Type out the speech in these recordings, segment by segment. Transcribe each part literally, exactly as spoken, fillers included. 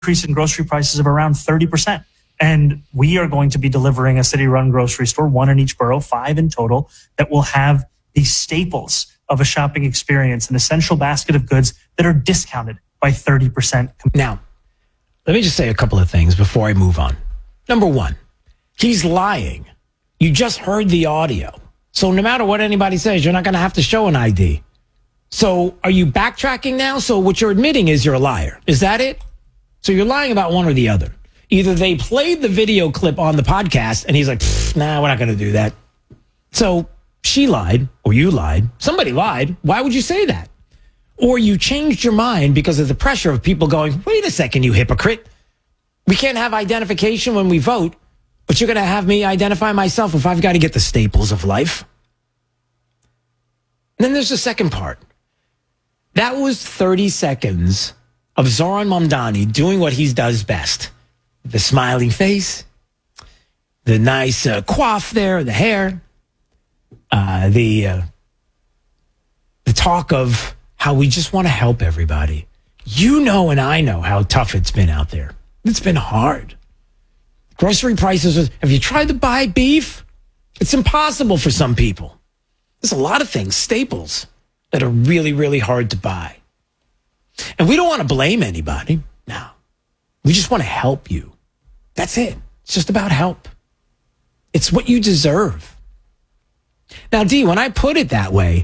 increase in grocery prices of around thirty percent. And we are going to be delivering a city-run grocery store, one in each borough, five in total, that will have the staples of a shopping experience, an essential basket of goods that are discounted by thirty percent. Now, let me just say a couple of things before I move on. Number one, he's lying. You just heard the audio. So no matter what anybody says, you're not going to have to show an I D. So are you backtracking now? So what you're admitting is you're a liar. Is that it? So you're lying about one or the other. Either they played the video clip on the podcast and he's like, nah, we're not going to do that. So she lied or you lied. Somebody lied. Why would you say that? Or you changed your mind because of the pressure of people going, wait a second, you hypocrite. We can't have identification when we vote, but you're going to have me identify myself if I've got to get the staples of life. And then there's the second part. That was thirty seconds of Zohran Mamdani doing what he does best. The smiling face, the nice uh, coif there, the hair, uh, the uh, the talk of how we just want to help everybody. You know and I know how tough it's been out there. It's been hard. Grocery prices, have you tried to buy beef? It's impossible for some people. There's a lot of things, staples, that are really, really hard to buy. And we don't want to blame anybody. No. We just want to help you. That's it. It's just about help. It's what you deserve. Now, D, when I put it that way,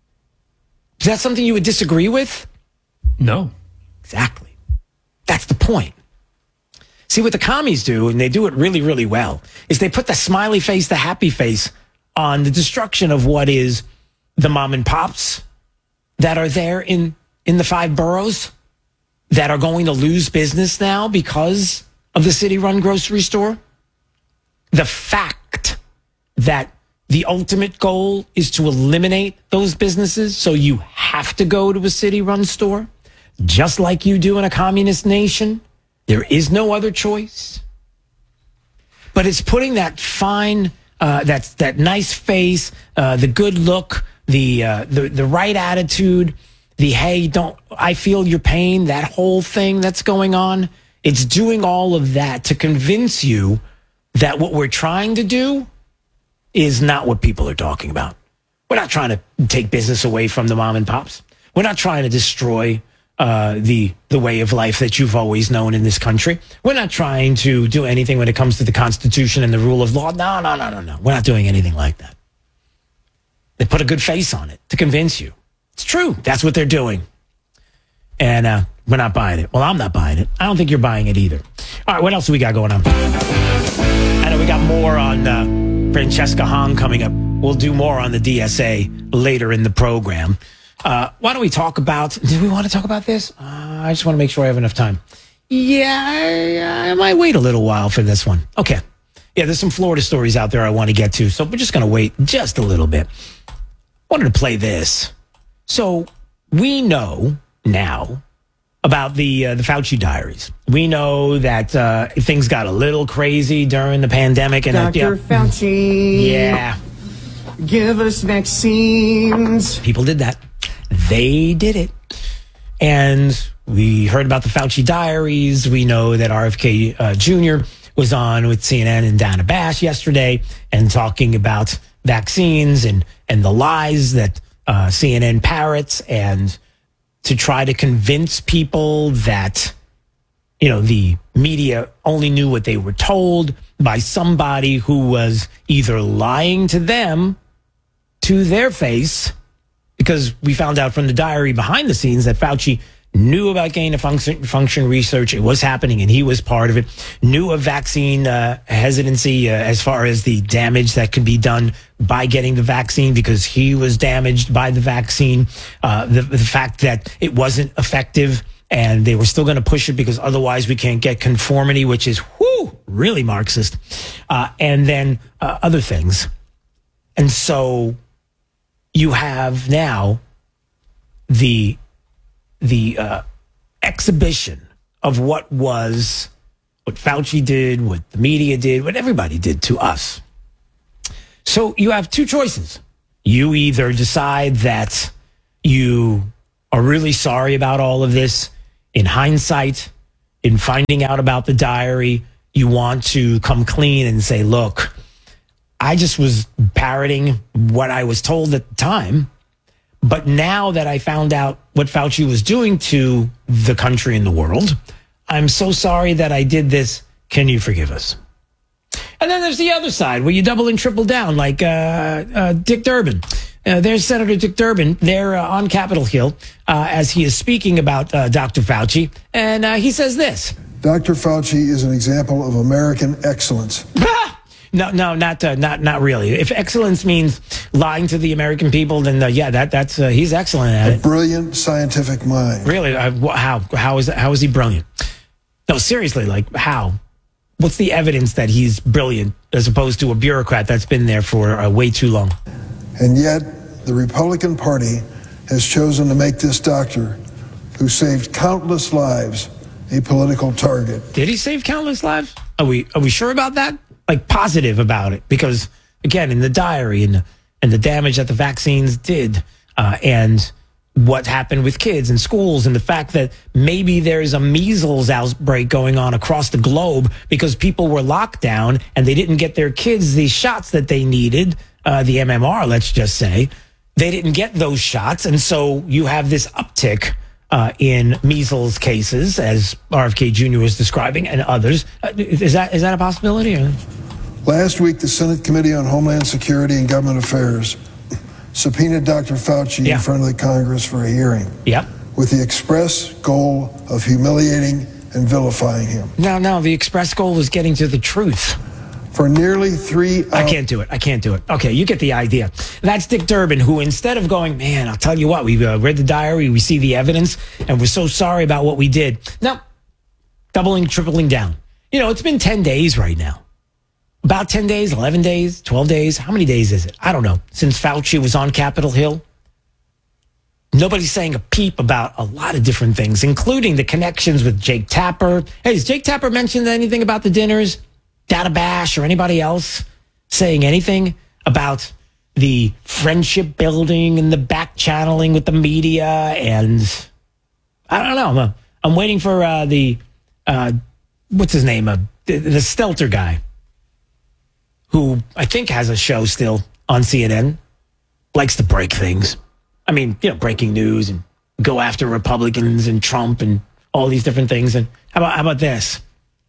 is that something you would disagree with? No. Exactly. That's the point. See, what the commies do, and they do it really, really well, is they put the smiley face, the happy face on the destruction of what is the mom and pops that are there in, in the five boroughs that are going to lose business now because of the city-run grocery store. The fact that the ultimate goal is to eliminate those businesses, so you have to go to a city-run store, just like you do in a communist nation. There is no other choice. But it's putting that fine, uh, that that nice face, uh, the good look, the uh, the the right attitude, the hey, don't I feel your pain, that whole thing that's going on. It's doing all of that to convince you that what we're trying to do is not what people are talking about. We're not trying to take business away from the mom and pops. We're not trying to destroy uh, the the way of life that you've always known in this country. We're not trying to do anything when it comes to the Constitution and the rule of law. No, no, no, no, no. We're not doing anything like that. They put a good face on it to convince you. It's true. That's what they're doing. And uh, we're not buying it. Well, I'm not buying it. I don't think you're buying it either. All right, what else do we got going on? I know we got more on uh, Francesca Hong coming up. We'll do more on the D S A later in the program. Uh, why don't we talk about, do we want to talk about this? Uh, I just want to make sure I have enough time. Yeah, I, I might wait a little while for this one. Okay. Yeah, there's some Florida stories out there I want to get to, so we're just going to wait just a little bit. I wanted to play this. So we know now about the uh, the Fauci diaries. We know that uh, things got a little crazy during the pandemic. And Doctor Uh, Fauci. Yeah. Give us vaccines. People did that. They did it. And we heard about the Fauci diaries. We know that R F K uh, Junior was on with C N N and Dana Bash yesterday and talking about vaccines and, and the lies that uh, C N N parrots, and to try to convince people that, you know, the media only knew what they were told by somebody who was either lying to them to their face, because we found out from the diary behind the scenes that Fauci knew about gain of function, function research. It was happening and he was part of it. Knew of vaccine uh, hesitancy uh, as far as the damage that could be done by getting the vaccine, because he was damaged by the vaccine. Uh, the, the fact that it wasn't effective and they were still going to push it because otherwise we can't get conformity, which is whoo, really Marxist. Uh, and then uh, other things. And so you have now the the uh, exhibition of what was, what Fauci did, what the media did, what everybody did to us. So you have two choices. You either decide that you are really sorry about all of this in hindsight, in finding out about the diary, you want to come clean and say, look, I just was parroting what I was told at the time. But now that I found out what Fauci was doing to the country and the world, I'm so sorry that I did this. Can you forgive us? And then there's the other side where you double and triple down, like uh, uh, Dick Durbin. Uh, there's Senator Dick Durbin there uh, on Capitol Hill uh, as he is speaking about uh, Doctor Fauci. And uh, he says this. Doctor Fauci is an example of American excellence. No, no, not uh, not not really. If excellence means lying to the American people, then uh, yeah, that that's uh, he's excellent at A it. brilliant scientific mind. Really, uh, wh- how how is how is he brilliant? No, seriously, like how? What's the evidence that he's brilliant as opposed to a bureaucrat that's been there for uh, way too long? And yet, the Republican Party has chosen to make this doctor, who saved countless lives, a political target. Did he save countless lives? Are we are we sure about that? Like positive about it? Because again, in the diary and and the damage that the vaccines did, uh, and what happened with kids and schools, and the fact that maybe there's a measles outbreak going on across the globe because people were locked down and they didn't get their kids the shots that they needed, uh, the M M R, let's just say. They didn't get those shots, and so you have this uptick uh, in measles cases, as R F K Junior was describing, and others. Uh, is that is that a possibility? Or? Last week, the Senate Committee on Homeland Security and Government Affairs subpoenaed Doctor Fauci Yeah. in front of the Congress for a hearing. Yep. With the express goal of humiliating and vilifying him. No, no, the express goal was getting to the truth. For nearly three hours. I can't do it. I can't do it. Okay, you get the idea. That's Dick Durbin, who instead of going, man, I'll tell you what, we uh, read the diary, we see the evidence, and we're so sorry about what we did. No, doubling, tripling down. You know, it's been ten days right now. About ten days, eleven days, twelve days. How many days is it? I don't know. Since Fauci was on Capitol Hill. Nobody's saying a peep about a lot of different things, including the connections with Jake Tapper. Hey, has Jake Tapper mentioned anything about the dinners? Data Bash or anybody else saying anything about the friendship building and the back channeling with the media? And I don't know. I'm, I'm waiting for uh, the, uh, what's his name? Uh, the, the Stelter guy, who I think has a show still on C N N, likes to break things. I mean, you know, breaking news and go after Republicans and Trump and all these different things. And how about, how about this?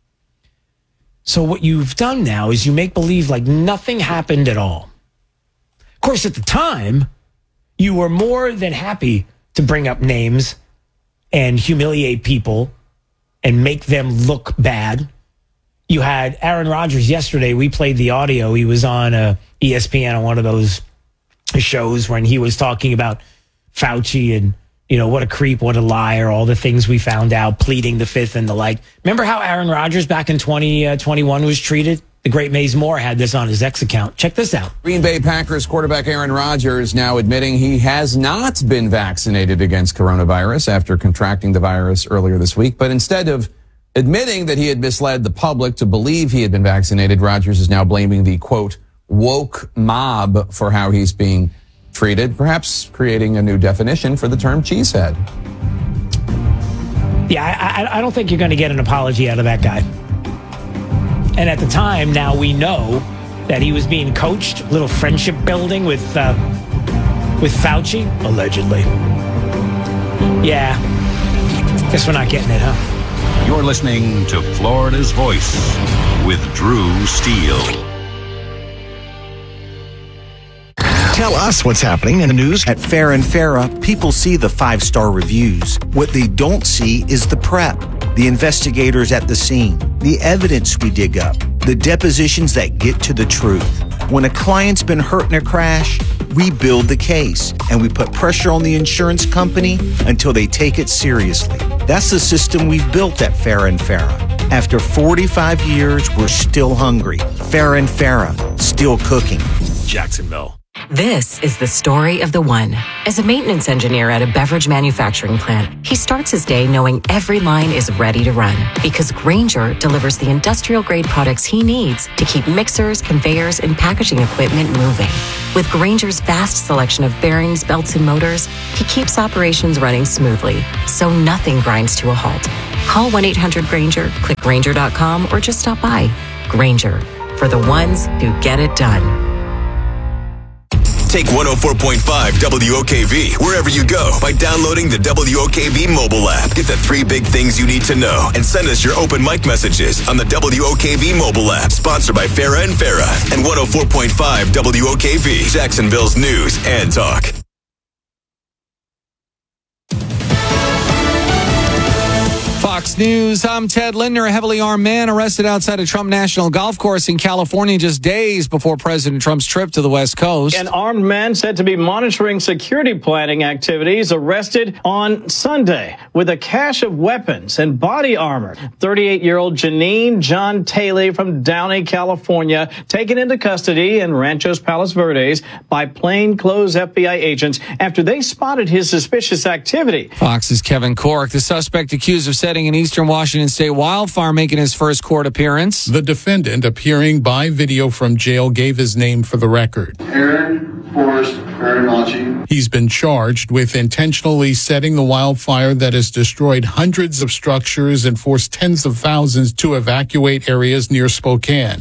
So what you've done now is you make believe like nothing happened at all. Of course, at the time, you were more than happy to bring up names and humiliate people and make them look bad. You had Aaron Rodgers yesterday. We played the audio. He was on uh, E S P N on one of those shows when he was talking about Fauci and, you know, what a creep, what a liar, all the things we found out, pleading the fifth and the like. Remember how Aaron Rodgers back in twenty twenty-one was treated? The great Maze Moore had this on his X account. Check this out. Green Bay Packers quarterback Aaron Rodgers now admitting he has not been vaccinated against coronavirus after contracting the virus earlier this week. But instead of admitting that he had misled the public to believe he had been vaccinated, Rodgers is now blaming the, quote, woke mob for how he's being treated, perhaps creating a new definition for the term cheesehead. Yeah, I, I, I don't think you're going to get an apology out of that guy. And at the time, now we know that he was being coached, little friendship building with uh, with Fauci, allegedly. Yeah, guess we're not getting it, huh? You're listening to Florida's Voice with Drew Steele. Tell us what's happening in the news. At Fair and Farah, people see the five-star reviews. What they don't see is the prep, the investigators at the scene, the evidence we dig up, the depositions that get to the truth. When a client's been hurt in a crash, we build the case, and we put pressure on the insurance company until they take it seriously. That's the system we've built at Fair and Farah. After forty-five years, we're still hungry. Fair and Farah, still cooking. Jacksonville. This is the story of the one. As a maintenance engineer at a beverage manufacturing plant, he starts his day knowing every line is ready to run because Grainger delivers the industrial-grade products he needs to keep mixers, conveyors, and packaging equipment moving. With Grainger's vast selection of bearings, belts, and motors, he keeps operations running smoothly, so nothing grinds to a halt. Call one eight hundred Granger, click Granger dot com, or just stop by. Granger, for the ones who get it done. Take one oh four point five W O K V wherever you go by downloading the W O K V mobile app. Get the three big things you need to know and send us your open mic messages on the W O K V mobile app. Sponsored by Farah and Farah and one oh four point five W O K V, Jacksonville's news and talk. Fox News, I'm Ted Linder. A heavily armed man arrested outside a Trump National Golf Course in California just days before President Trump's trip to the West Coast. An armed man said to be monitoring security planning activities arrested on Sunday with a cache of weapons and body armor. thirty-eight-year-old Janine John Taylor from Downey, California, taken into custody in Ranchos Palos Verdes by plainclothes F B I agents after they spotted his suspicious activity. Fox's Kevin Cork, the suspect accused of setting an Eastern Washington state wildfire, making his first court appearance. The defendant, appearing by video from jail, gave his name for the record. Aaron Forrest Farinacci. He's been charged with intentionally setting the wildfire that has destroyed hundreds of structures and forced tens of thousands to evacuate areas near Spokane.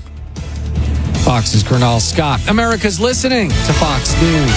Fox's Colonel Scott. America's listening to Fox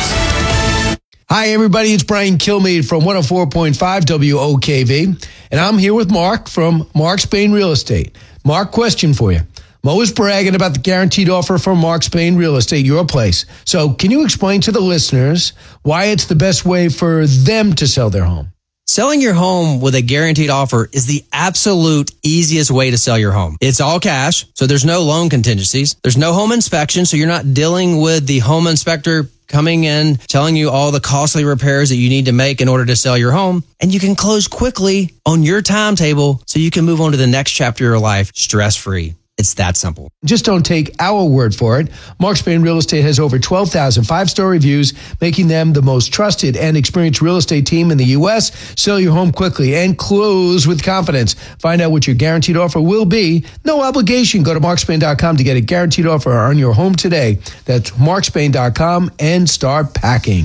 News. Hi, everybody. It's Brian Kilmeade from one oh four point five W O K V, and I'm here with Mark from Mark Spain Real Estate. Mark, question for you. I'm always bragging about the guaranteed offer from Mark Spain Real Estate, your place. So can you explain to the listeners why it's the best way for them to sell their home? Selling your home with a guaranteed offer is the absolute easiest way to sell your home. It's all cash, so there's no loan contingencies. There's no home inspection, so you're not dealing with the home inspector coming in, telling you all the costly repairs that you need to make in order to sell your home. And you can close quickly on your timetable so you can move on to the next chapter of your life stress-free. It's that simple. Just don't take our word for it. Mark Spain Real Estate has over twelve thousand five-star reviews, making them the most trusted and experienced real estate team in the U S. Sell your home quickly and close with confidence. Find out what your guaranteed offer will be. No obligation. Go to mark spain dot com to get a guaranteed offer on your home today. That's mark spain dot com and start packing.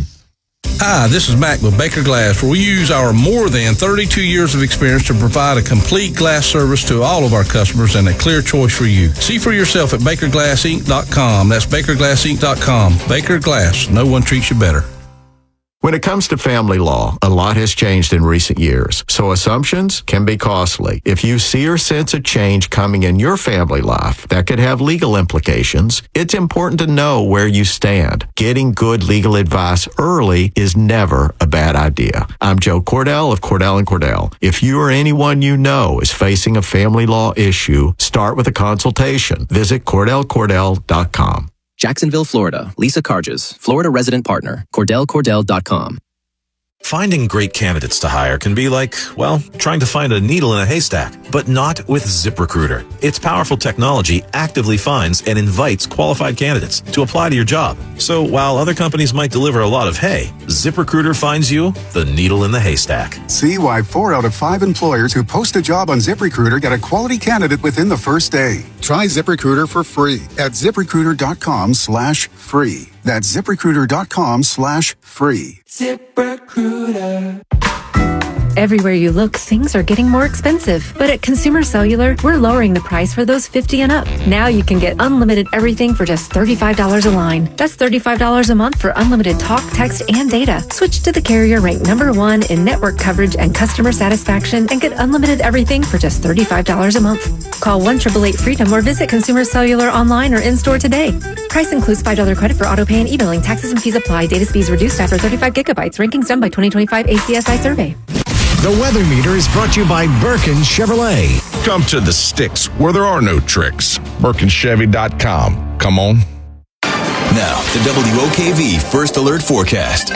Hi, this is Mac with Baker Glass, where we use our more than thirty-two years of experience to provide a complete glass service to all of our customers and a clear choice for you. See for yourself at baker glass inc dot com. That's baker glass inc dot com. Baker Glass, no one treats you better. When it comes to family law, a lot has changed in recent years, so assumptions can be costly. If you see or sense a change coming in your family life that could have legal implications, it's important to know where you stand. Getting good legal advice early is never a bad idea. I'm Joe Cordell of Cordell and Cordell. If you or anyone you know is facing a family law issue, start with a consultation. Visit cordell cordell dot com. Jacksonville, Florida. Lisa Carges, Florida resident partner. cordell cordell dot com. Finding great candidates to hire can be like, well, trying to find a needle in a haystack, but not with ZipRecruiter. Its powerful technology actively finds and invites qualified candidates to apply to your job. So while other companies might deliver a lot of hay, ZipRecruiter finds you the needle in the haystack. See why four out of five employers who post a job on ZipRecruiter get a quality candidate within the first day. Try ZipRecruiter for free at ziprecruiter dot com slash free. That's ziprecruiter dot com slash free. ZipRecruiter. Everywhere you look, things are getting more expensive. But at Consumer Cellular, we're lowering the price for those fifty and up. Now you can get unlimited everything for just thirty-five dollars a line. That's thirty-five dollars a month for unlimited talk, text, and data. Switch to the carrier ranked number one in network coverage and customer satisfaction and get unlimited everything for just thirty-five dollars a month. Call one eight eight eight freedom or visit Consumer Cellular online or in-store today. Price includes five dollars credit for auto pay and e-billing. Taxes and fees apply. Data speeds reduced after thirty-five gigabytes. Rankings done by twenty twenty-five A C S I survey. The Weather Meter is brought to you by Birkin Chevrolet. Come to the sticks where there are no tricks. birkin chevy dot com. Come on. Now, the W O K V First Alert Forecast.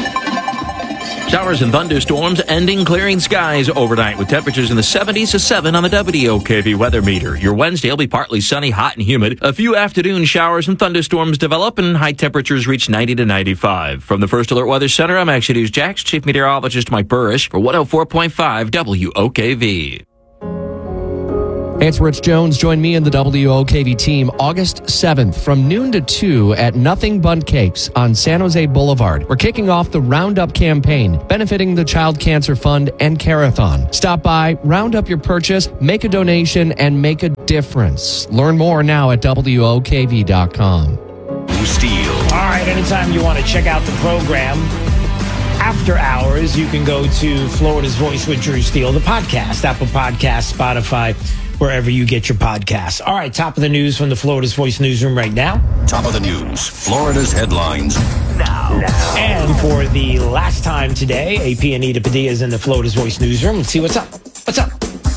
Showers and thunderstorms ending, clearing skies overnight with temperatures in the seventies to seven on the W O K V weather meter. Your Wednesday will be partly sunny, hot, and humid. A few afternoon showers and thunderstorms develop, and high temperatures reach ninety to ninety-five. From the First Alert Weather Center, I'm Action News Jax Chief Meteorologist Mike Burrish for one oh four point five W O K V. Hey, it's Rich Jones. Join me and the W O K V team August seventh from noon to two at Nothing Bundt Cakes on San Jose Boulevard. We're kicking off the Roundup campaign, benefiting the Child Cancer Fund and Carathon. Stop by, round up your purchase, make a donation, and make a difference. Learn more now at W O K V dot com. Steele. All right, anytime you want to check out the program after hours, you can go to Florida's Voice with Drew Steele, the podcast, Apple Podcasts, Spotify, wherever you get your podcasts. All right, top of the news from the Florida's Voice newsroom right now. Top of the news, Florida's headlines now. now. And for the last time today, A P Anita Padilla is in the Florida's Voice newsroom. Let's see what's up. What's up?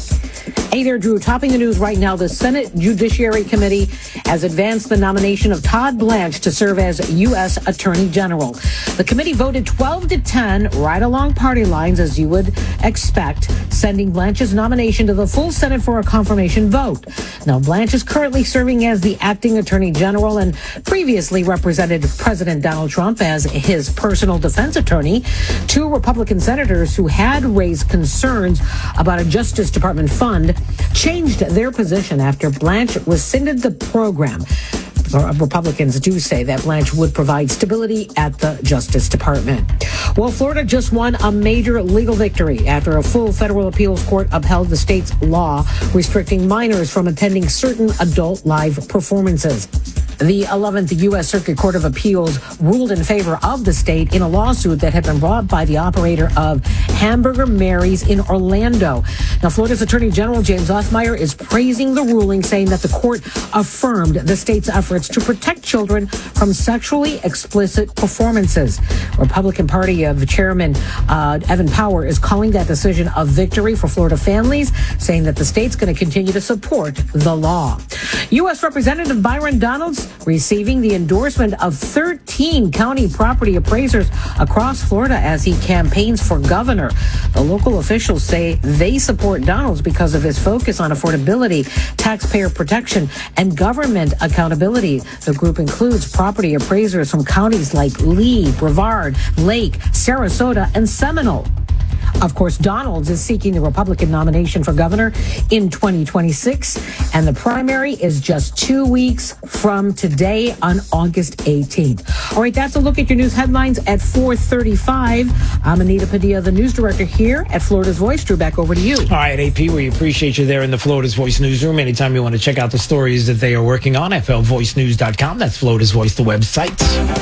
Hey there, Drew. Topping the news right now, the Senate Judiciary Committee has advanced the nomination of Todd Blanche to serve as U S Attorney General. The committee voted twelve to ten, right along party lines, as you would expect, sending Blanche's nomination to the full Senate for a confirmation vote. Now, Blanche is currently serving as the acting Attorney General and previously represented President Donald Trump as his personal defense attorney. Two Republican senators who had raised concerns about a Justice Department fund changed their position after Blanche rescinded the program. Republicans do say that Blanche would provide stability at the Justice Department. Well, Florida just won a major legal victory after a full federal appeals court upheld the state's law restricting minors from attending certain adult live performances. The eleventh U S Circuit Court of Appeals ruled in favor of the state in a lawsuit that had been brought by the operator of Hamburger Mary's in Orlando. Now, Florida's Attorney General James Othmeyer is praising the ruling, saying that the court affirmed the state's efforts to protect children from sexually explicit performances. Republican Party of Chairman uh, Evan Power is calling that decision a victory for Florida families, saying that the state's going to continue to support the law. U S Representative Byron Donalds receiving the endorsement of thirteen county property appraisers across Florida as he campaigns for governor. The local officials say they support Donalds because of his focus on affordability, taxpayer protection, and government accountability. The group includes property appraisers from counties like Lee, Brevard, Lake, Sarasota, and Seminole. Of course, Donalds is seeking the Republican nomination for governor in twenty twenty-six, and the primary is just two weeks from today on August eighteenth. All right, that's a look at your news headlines at four thirty-five. I'm Anita Padilla, the news director here at Florida's Voice. Drew, back over to you. All right, A P, we appreciate you there in the Florida's Voice newsroom. Anytime you want to check out the stories that they are working on, F L voice news dot com. That's Florida's Voice, the website.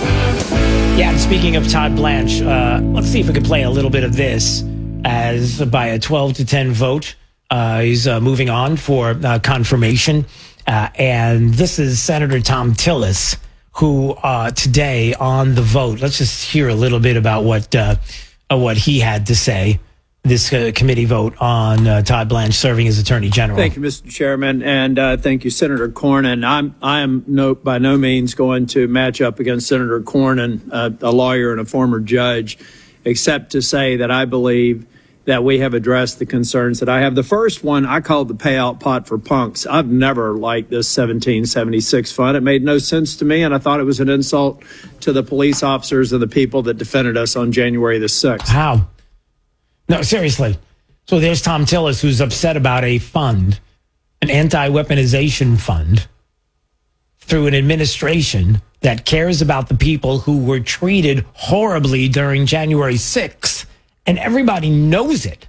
Yeah, and speaking of Todd Blanche, uh, let's see if we can play a little bit of this. As by a twelve to ten vote, uh, he's uh, moving on for uh, confirmation. Uh, and this is Senator Thom Tillis, who uh, today on the vote, let's just hear a little bit about what uh, uh, what he had to say. This uh, committee vote on uh, Todd Blanche serving as Attorney General. Thank you, Mister Chairman, and uh, thank you, Senator Cornyn. I'm I am no by no means going to match up against Senator Cornyn, uh, a lawyer and a former judge, except to say that I believe that we have addressed the concerns that I have. The first one I called the payout pot for punks. I've never liked this seventeen seventy-six fund. It made no sense to me, and I thought it was an insult to the police officers and the people that defended us on January the sixth. How? No, seriously. So there's Thom Tillis, who's upset about a fund, an anti-weaponization fund, through an administration that cares about the people who were treated horribly during January sixth. And everybody knows it,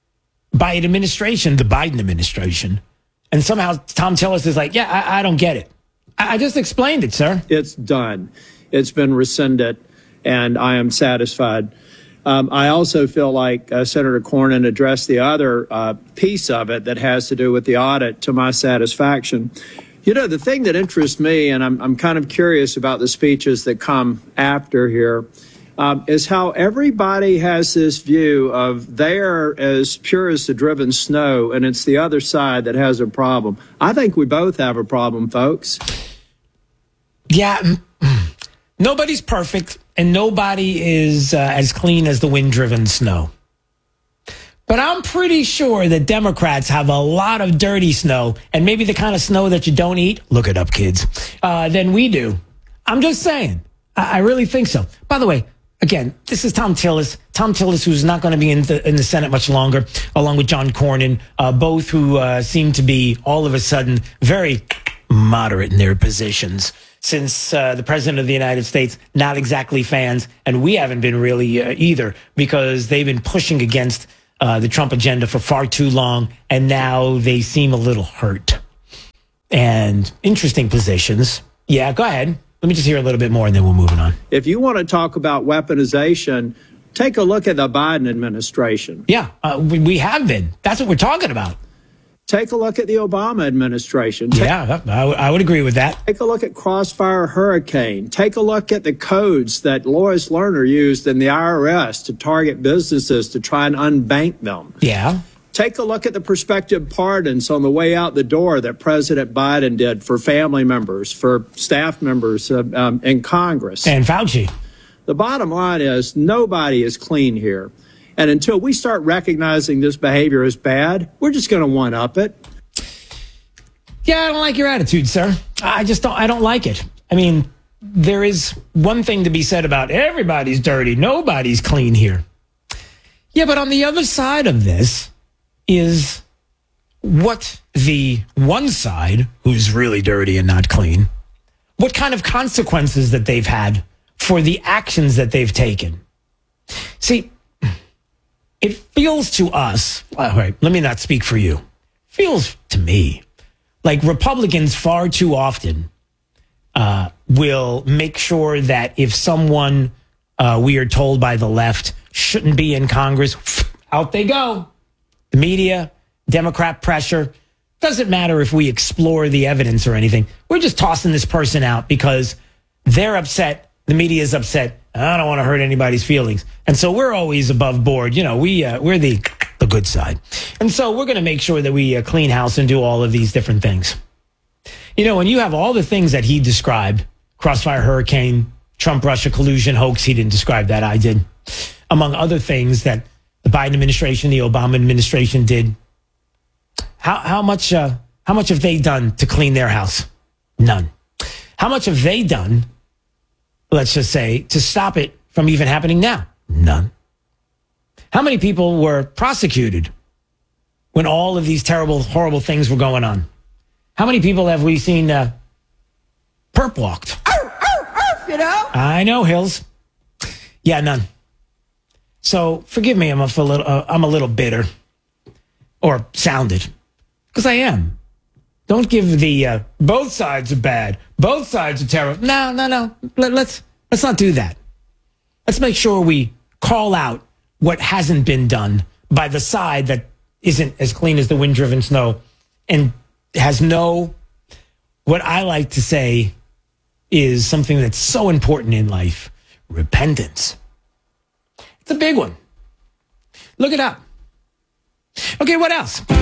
by an administration, the Biden administration. And somehow Thom Tillis is like, yeah, I, I don't get it. I, I just explained it, sir. It's done. It's been rescinded, and I am satisfied. Um, I also feel like uh, Senator Cornyn addressed the other uh, piece of it that has to do with the audit to my satisfaction. You know, the thing that interests me, and I'm, I'm kind of curious about the speeches that come after here, Um, is how everybody has this view of they are as pure as the driven snow, and it's the other side that has a problem. I think we both have a problem, folks. Yeah, nobody's perfect, and nobody is uh, as clean as the wind-driven snow. But I'm pretty sure that Democrats have a lot of dirty snow, and maybe the kind of snow that you don't eat, look it up, kids, uh, than we do. I'm just saying. I, I really think so. By the way, again, this is Thom Tillis. Tom Tillis, who's not going to be in the, in the Senate much longer, along with John Cornyn, uh, both who uh, seem to be all of a sudden very moderate in their positions. Since uh, the president of the United States, not exactly fans, and we haven't been really uh, either, because they've been pushing against uh, the Trump agenda for far too long, and now they seem a little hurt. And interesting positions. Yeah, go ahead. Let me just hear a little bit more, and then we'll move on. If you want to talk about weaponization, take a look at the Biden administration. Yeah, uh, we, we have been. That's what we're talking about. Take a look at the Obama administration. Take, yeah, I, w- I would agree with that. Take a look at Crossfire Hurricane. Take a look at the codes that Lois Lerner used in the I R S to target businesses to try and unbank them. Yeah. Take a look at the prospective pardons on the way out the door that President Biden did for family members, for staff members uh, um, in Congress. And Fauci. The bottom line is nobody is clean here. And until we start recognizing this behavior as bad, we're just going to one-up it. Yeah, I don't like your attitude, sir. I just don't, I don't like it. I mean, there is one thing to be said about everybody's dirty. Nobody's clean here. Yeah, but on the other side of this is what the one side, who's really dirty and not clean, what kind of consequences that they've had for the actions that they've taken. See, it feels to us, all right, let me not speak for you, feels to me like Republicans far too often uh, will make sure that if someone uh, we are told by the left shouldn't be in Congress, out they go. The media, Democrat pressure, doesn't matter if we explore the evidence or anything. We're just tossing this person out because they're upset. The media is upset. I don't want to hurt anybody's feelings. And so we're always above board. You know, we, uh, we're the, the good side. And so we're going to make sure that we uh, clean house and do all of these different things. You know, when you have all the things that he described, Crossfire Hurricane, Trump-Russia collusion hoax, he didn't describe that, I did, among other things that the Biden administration, the Obama administration did. How, how much, uh, how much have they done to clean their house? None. How much have they done, let's just say, to stop it from even happening now? None. How many people were prosecuted when all of these terrible, horrible things were going on? How many people have we seen uh, perp walked? You know? I know, Hills. Yeah, none. So forgive me, I'm a, a little, uh, I'm a little bitter, or sounded, because I am. Don't give the uh, both sides are bad, both sides are terrible. No, no, no. Let, let's let's not do that. Let's make sure we call out what hasn't been done by the side that isn't as clean as the wind-driven snow and has no, what I like to say is something that's so important in life, repentance. It's a big one. Look it up. Okay, what else? All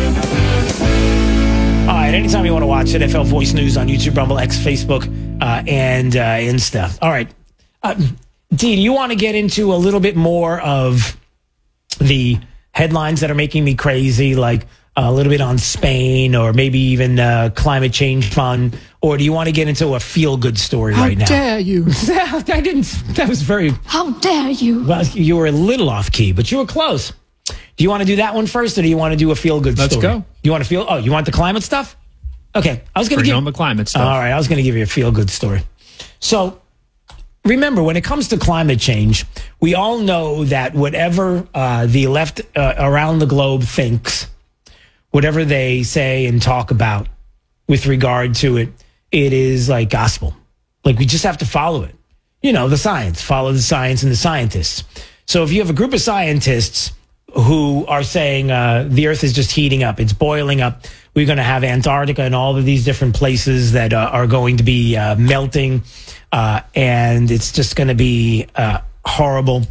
right, anytime you want to watch N F L Voice News on YouTube, Rumble, X, Facebook, uh, and uh, Insta. All right. Uh, Dee, do you want to get into a little bit more of the headlines that are making me crazy, like a little bit on Spain or maybe even uh, climate change fund? Or do you want to get into a feel-good story How right now? How dare you? I didn't. That was very... How dare you? Well, you were a little off-key, but you were close. Do you want to do that one first, or do you want to do a feel-good story? Let's go. You want to feel... Oh, you want the climate stuff? Okay. I was going to Bring give... on the climate stuff. All right. I was going to give you a feel-good story. So, remember, when it comes to climate change, we all know that whatever uh, the left uh, around the globe thinks, whatever they say and talk about with regard to it, it is like gospel. Like, we just have to follow it. You know, the science. Follow the science and the scientists. So if you have a group of scientists who are saying uh, the Earth is just heating up, it's boiling up, we're going to have Antarctica and all of these different places that uh, are going to be uh, melting, uh, and it's just going to be uh, horrible.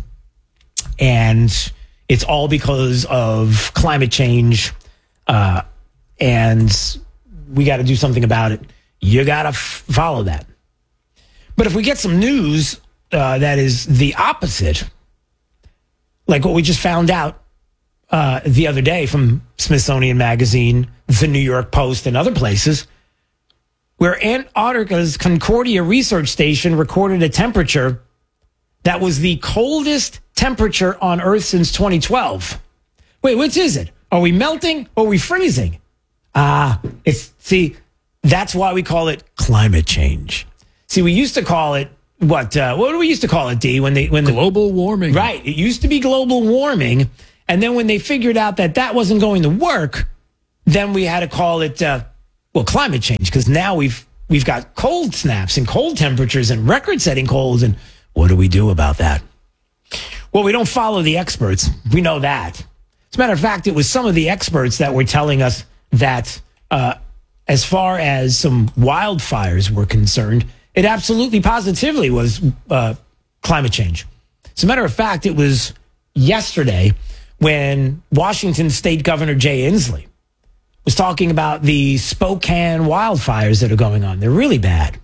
And it's all because of climate change, uh, and we got to do something about it. You got to f- follow that. But if we get some news uh, that is the opposite, like what we just found out uh, the other day from Smithsonian Magazine, the New York Post, and other places, where Antarctica's Concordia Research Station recorded a temperature that was the coldest temperature on Earth since twenty twelve. Wait, which is it? Are we melting or are we freezing? Ah, it's, see, that's why we call it climate change. See, we used to call it, what, uh, what do we used to call it, D? When they, when global warming. Right. It used to be global warming. And then when they figured out that that wasn't going to work, then we had to call it, uh, well, climate change, because now we've, we've got cold snaps and cold temperatures and record setting colds. And what do we do about that? Well, we don't follow the experts. We know that. As a matter of fact, it was some of the experts that were telling us that uh, as far as some wildfires were concerned, it absolutely positively was uh, climate change. As a matter of fact, it was yesterday when Washington State Governor Jay Inslee was talking about the Spokane wildfires that are going on. They're really bad.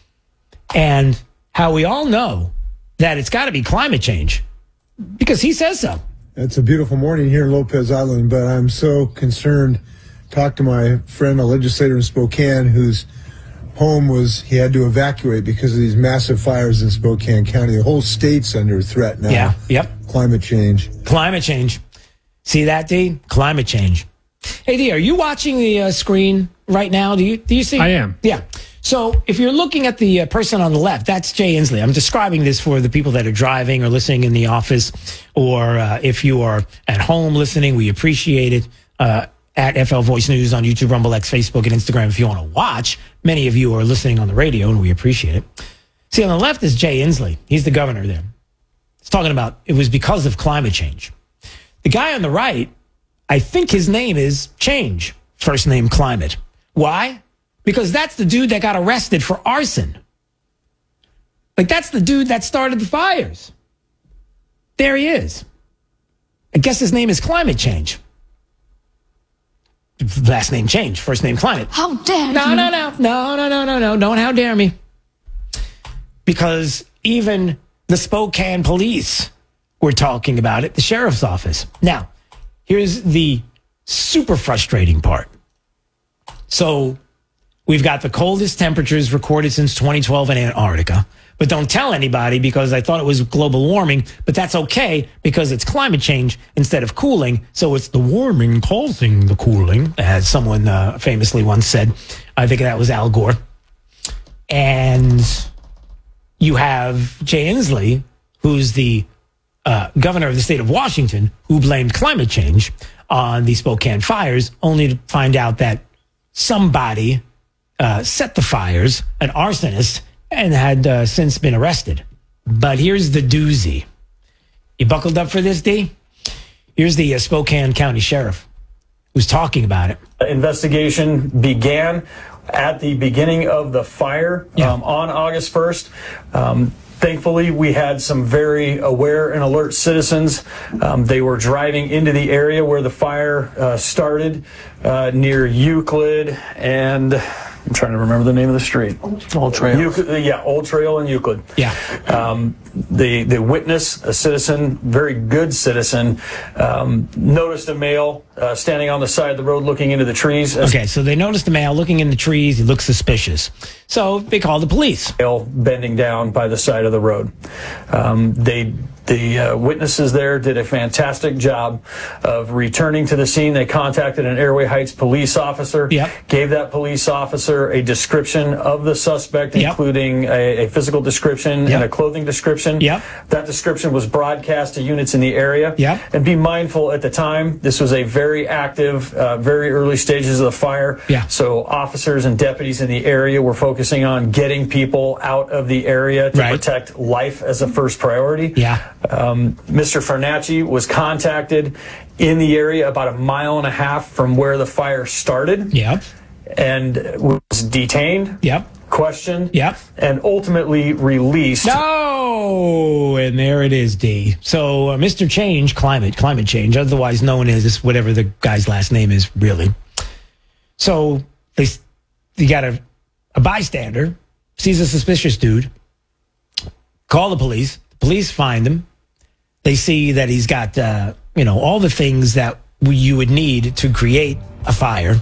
And how we all know that it's got to be climate change because he says so. It's a beautiful morning here in Lopez Island, but I'm so concerned. Talked to my friend, a legislator in Spokane, whose home was, he had to evacuate because of these massive fires in Spokane County. The whole state's under threat now. Yeah, yep. Climate change. Climate change. See that, D? Climate change. Hey, D, are you watching the uh, screen right now? Do you do you see? I am. Yeah. So if you're looking at the uh, person on the left, that's Jay Inslee. I'm describing this for the people that are driving or listening in the office, or uh, if you are at home listening, we appreciate it. Uh, at F L Voice News on YouTube, Rumble X, Facebook, and Instagram if you want to watch. Many of you are listening on the radio, and we appreciate it. See, on the left is Jay Inslee. He's the governor there. He's talking about it was because of climate change. The guy on the right, I think his name is Change, first name Climate. Why? Because that's the dude that got arrested for arson. Like, that's the dude that started the fires. There he is. I guess his name is Climate Change. Last name Change, first name Climate. How dare no, you? No, no, no, no, no, no, no, don't how dare me. Because even the Spokane police were talking about it, the sheriff's office. Now, here's the super frustrating part. So we've got the coldest temperatures recorded since twenty twelve in Antarctica. But don't tell anybody because I thought it was global warming. But that's okay because it's climate change instead of cooling. So it's the warming causing the cooling, as someone uh, famously once said. I think that was Al Gore. And you have Jay Inslee, who's the uh, governor of the state of Washington, who blamed climate change on the Spokane fires, only to find out that somebody uh, set the fires, an arsonist, and had uh, since been arrested. But here's the doozy. You buckled up for this, D? Here's the uh, Spokane County Sheriff who's talking about it. Investigation began at the beginning of the fire yeah. um, on August first. Um, Thankfully, we had some very aware and alert citizens. Um, they were driving into the area where the fire uh, started uh, near Euclid and I'm trying to remember the name of the street. Old Trail. Euclid, yeah, Old Trail and Euclid. Yeah. Um, the the witness, a citizen, very good citizen, um, noticed a male uh, standing on the side of the road looking into the trees. Okay, so they noticed the male looking in the trees. He looks suspicious. So they called the police. Male bending down by the side of the road. Um, they The uh, witnesses there did a fantastic job of returning to the scene. They contacted an Airway Heights police officer, yep. gave that police officer a description of the suspect, yep. including a, a physical description yep. and a clothing description. Yep. That description was broadcast to units in the area. Yep. And be mindful at the time, this was a very active, uh, very early stages of the fire. Yeah. So officers and deputies in the area were focusing on getting people out of the area to right. protect life as a first priority. Yeah. Um, Mister Fernacci was contacted in the area about a mile and a half from where the fire started. Yep. And was detained. Yep. Questioned. Yep. And ultimately released. No! And there it is, D. So uh, Mister Change, Climate, Climate Change, otherwise known as whatever the guy's last name is, really. So they, you got a, a bystander, sees a suspicious dude, call the police. The police find him. They see that he's got, uh, you know, all the things that we, you would need to create a fire.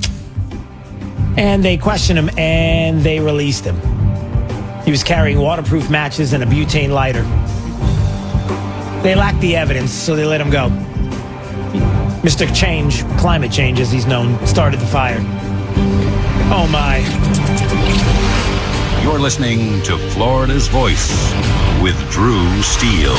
And they questioned him and they released him. He was carrying waterproof matches and a butane lighter. they lack the evidence, so they let him go. Mister Change, climate change as he's known, started the fire. Oh my. You're listening to Florida's Voice with Drew Steele.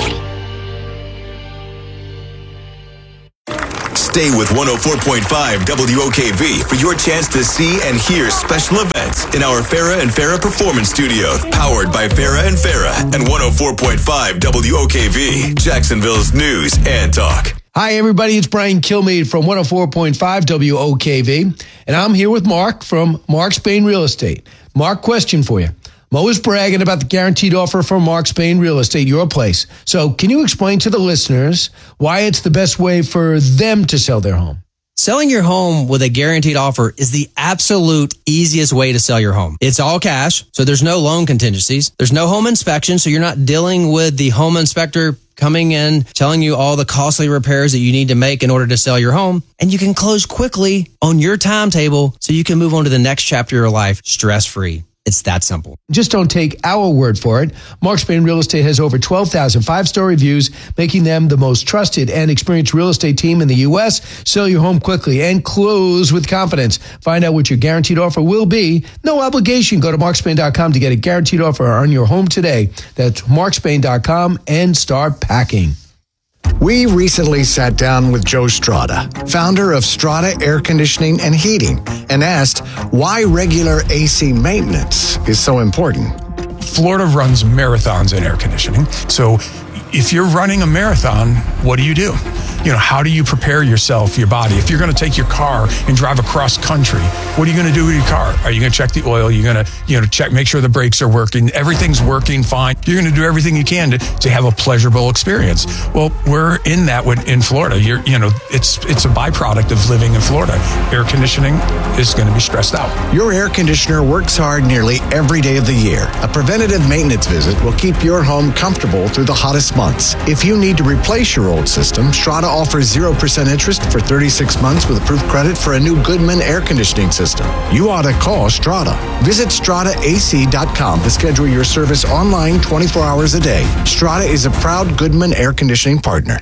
Stay with one oh four point five W O K V for your chance to see and hear special events in our Farah and Farah Performance Studio, powered by Farah and Farah and one oh four point five W O K V, Jacksonville's news and talk. Hi, everybody. It's Brian Kilmeade from one oh four point five W O K V, and I'm here with Mark from Mark Spain Real Estate. Mark, question for you. I'm always bragging about the guaranteed offer from Mark Spain Real Estate, your place. So can you explain to the listeners why it's the best way for them to sell their home? Selling your home with a guaranteed offer is the absolute easiest way to sell your home. It's all cash, so there's no loan contingencies. There's no home inspection, so you're not dealing with the home inspector coming in, telling you all the costly repairs that you need to make in order to sell your home. And you can close quickly on your timetable so you can move on to the next chapter of your life stress-free. It's that simple. Just don't take our word for it. Mark Spain Real Estate has over twelve thousand five-star reviews, making them the most trusted and experienced real estate team in the U S. Sell your home quickly and close with confidence. Find out what your guaranteed offer will be. No obligation. Go to mark spain dot com to get a guaranteed offer on your home today. That's mark spain dot com and start packing. We recently sat down with Joe Strada, founder of Strada Air Conditioning and Heating, and asked why regular A C maintenance is so important. Florida runs marathons in air conditioning. So if you're running a marathon, what do you do? You know, how do you prepare yourself, your body? If you're going to take your car and drive across country, what are you going to do with your car? Are you going to check the oil? You're going to, you know, check, make sure the brakes are working. Everything's working fine. You're going to do everything you can to, to have a pleasurable experience. Well, we're in that with, in Florida. You're, you know, it's it's a byproduct of living in Florida. Air conditioning is going to be stressed out. Your air conditioner works hard nearly every day of the year. A preventative maintenance visit will keep your home comfortable through the hottest months. If you need to replace your old system, Strada offers zero percent interest for thirty-six months with approved credit for a new Goodman air conditioning system. You ought to call Strada. Visit strada a c dot com to schedule your service online twenty-four hours a day. Strada is a proud Goodman air conditioning partner.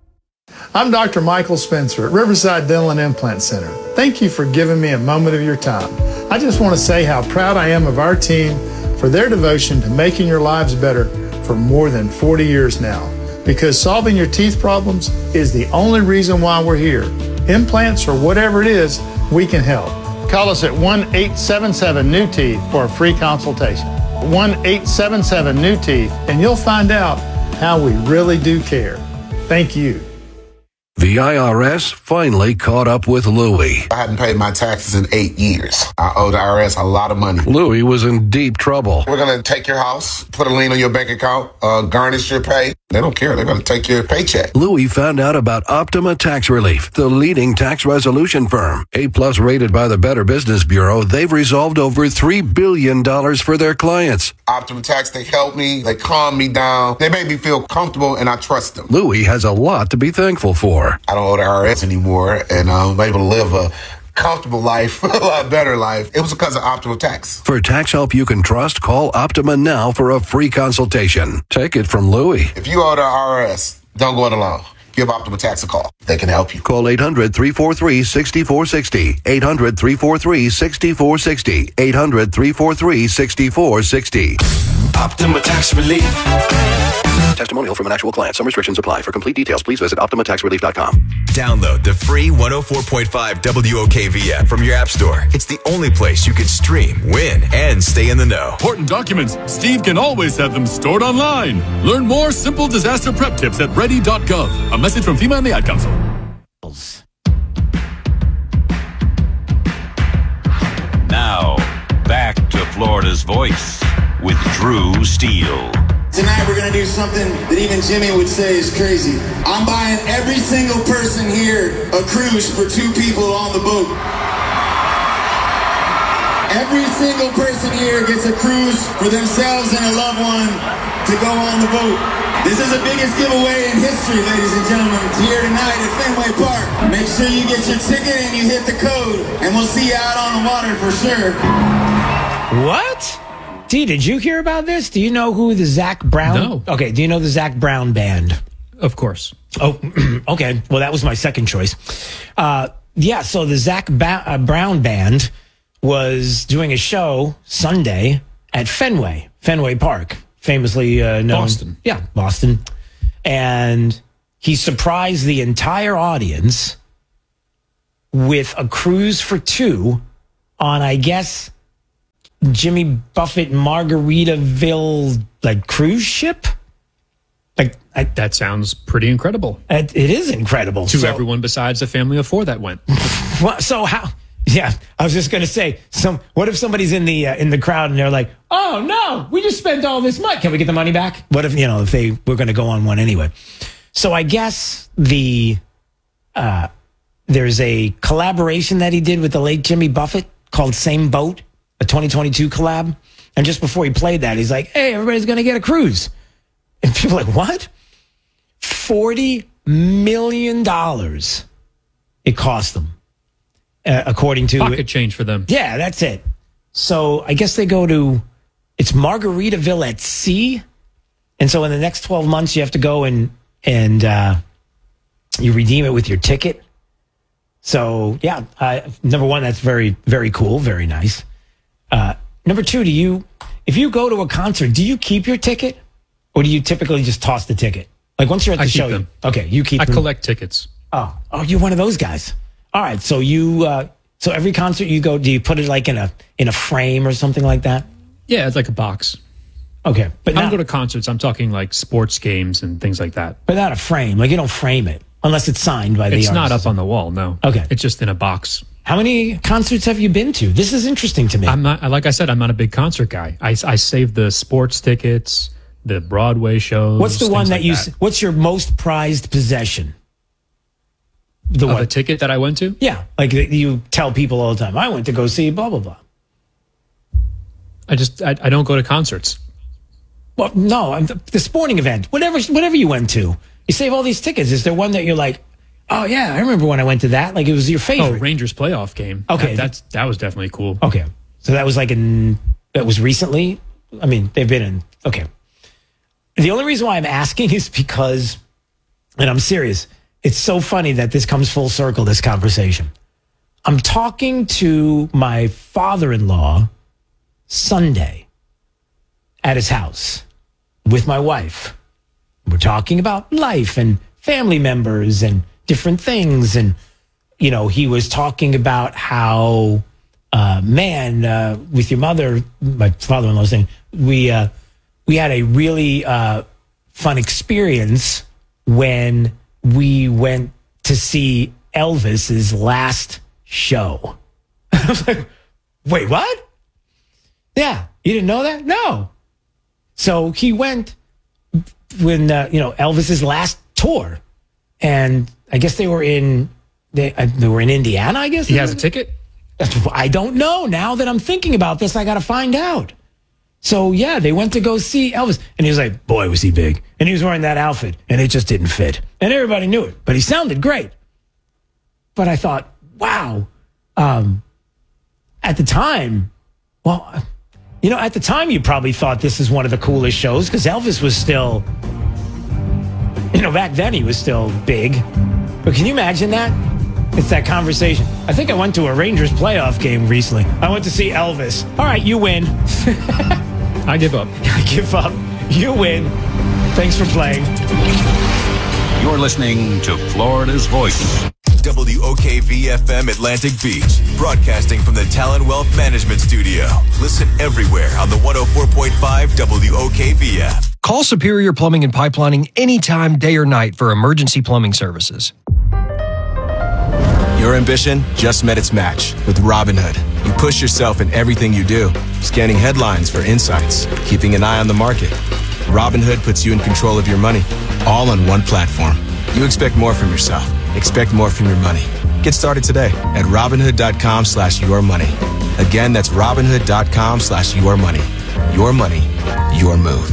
I'm Doctor Michael Spencer at Riverside Dental and Implant Center. Thank you for giving me a moment of your time. I just want to say how proud I am of our team for their devotion to making your lives better for more than forty years now. Because solving your teeth problems is the only reason why we're here. Implants or whatever it is, we can help. Call us at one eight seven seven new teeth for a free consultation. one eight seven seven new teeth, and you'll find out how we really do care. Thank you. The I R S finally caught up with Louie. I hadn't paid my taxes in eight years. I owe the I R S a lot of money. Louie was in deep trouble. We're going to take your house, put a lien on your bank account, uh, garnish your pay. They don't care. They're going to take your paycheck. Louie found out about Optima Tax Relief, the leading tax resolution firm. A-plus rated by the Better Business Bureau, they've resolved over three billion dollars for their clients. Optima Tax, they help me. They calm me down. They make me feel comfortable, and I trust them. Louie has a lot to be thankful for. I don't owe the I R S anymore, and I'm able to live a comfortable life, a lot better life. It was because of Optima Tax. For tax help you can trust, call Optima now for a free consultation. Take it from Louie. If you owe the I R S, don't go it alone. Give Optima Tax a call. They can help you. Call eight hundred, three four three, six four six zero. eight hundred, three four three, six four six zero. eight hundred, three four three, six four six zero. Optima Tax Relief. Testimonial from an actual client. Some restrictions apply. For complete details, please visit optima tax relief dot com. Download the free one oh four point five W O K V app from your app store. It's the only place you can stream, win, and stay in the know. Important documents, Steve can always have them stored online. Learn more simple disaster prep tips at ready dot gov. A message from FEMA and the Ad Council. Now, back to Florida's Voice with Drew Steele. Tonight we're going to do something that even Jimmy would say is crazy. I'm buying every single person here a cruise for two people on the boat. Every single person here gets a cruise for themselves and a loved one to go on the boat. This is the biggest giveaway in history, ladies and gentlemen. It's here tonight at Fenway Park. Make sure you get your ticket and you hit the code, and we'll see you out on the water for sure. What? T, did you hear about this? Do you know who the Zach Brown? No. Okay, do you know the Zach Brown Band? Of course. Oh, okay. Well, that was my second choice. Uh, yeah, so the Zach ba- uh, Brown Band was doing a show Sunday at Fenway, Fenway Park, famously uh, known. Boston. Yeah, Boston. And he surprised the entire audience with a cruise for two on, I guess, Jimmy Buffett Margaritaville, like, cruise ship? Like I, That sounds pretty incredible. It, it is incredible. To So- everyone besides the family of four that went. Well, so how? Yeah, I was just gonna say. Some. What if somebody's in the uh, in the crowd and they're like, "Oh no, we just spent all this money. Can we get the money back?" What if you know if they were going to go on one anyway? So I guess the uh, there's a collaboration that he did with the late Jimmy Buffett called Same Boat, a twenty twenty-two collab. And just before he played that, he's like, "Hey, everybody's going to get a cruise." And people are like, "What?" forty million dollars it cost them, uh, according to... Pocket change for them. Yeah, that's it. So I guess they go to... It's Margaritaville at sea. And so in the next twelve months, you have to go and, and uh, you redeem it with your ticket. So, yeah, uh, number one, that's very, very cool. Very nice. Uh, number two, do you... If you go to a concert, do you keep your ticket? Or do you typically just toss the ticket? Like once you're at the I keep show, them. You, okay, you keep I them. collect tickets. Oh, oh, you're one of those guys. All right, so you, uh, so every concert you go, do you put it like in a in a frame or something like that? Yeah, it's like a box. Okay, but I don't not, go to concerts. I'm talking like sports games and things like that. but not a frame. Like you don't frame it unless it's signed by the. It's not artist. up on the wall. No. Okay, it's just in a box. How many concerts have you been to? This is interesting to me. I'm not. Like I said, I'm not a big concert guy. I I save the sports tickets, the Broadway shows. What's the one things that like you? s What's your most prized possession? The Of one a ticket that I went to? Yeah, like you tell people all the time. I went to go see blah blah blah. I just I, I don't go to concerts. Well, no, I'm the, the sporting event, whatever, whatever you went to, you save all these tickets. Is there one that you're like, oh yeah, I remember when I went to that, like it was your Oh, favorite? Rangers playoff game. Okay. That, that's that was definitely cool. Okay, so that was like in that was recently. I mean, they've been in. Okay, the only reason why I'm asking is because, and I'm serious. It's so funny that this comes full circle. This conversation. I'm talking to my father-in-law Sunday at his house with my wife. We're talking about life and family members and different things. And, you know, he was talking about how, uh, man, uh, with your mother, my father-in-law was saying, we, uh, we had a really uh, fun experience when we went to see Elvis's last show. I was like, wait, what? Yeah, you didn't know that? No. So he went when, uh, you know, Elvis's last tour. And I guess they were in, they, uh, they were in Indiana, I guess. He has a ticket? I don't know. Now that I'm thinking about this, I got to find out. So yeah, they went to go see Elvis. And he was like, boy, was he big. And he was wearing that outfit and it just didn't fit. And everybody knew it, but he sounded great. But I thought, wow. Um, at the time, well, you know, at the time you probably thought this is one of the coolest shows because Elvis was still, you know, back then he was still big. But can you imagine that? It's that conversation. I think I went to a Rangers playoff game recently. I went to see Elvis. All right, you win. I give up. I give up. You win. Thanks for playing. You're listening to Florida's Voice. W O K V F M Atlantic Beach, broadcasting from the Talon Wealth Management Studio. Listen everywhere on the one oh four point five W O K V app. Call Superior Plumbing and Pipelining anytime, day or night for emergency plumbing services. Your ambition just met its match with Robinhood. You push yourself in everything you do, scanning headlines for insights, keeping an eye on the market. Robinhood puts you in control of your money, all on one platform. You expect more from yourself. Expect more from your money. Get started today at Robinhood.com slash your money. Again, that's Robinhood.com slash your money. Your money, your move.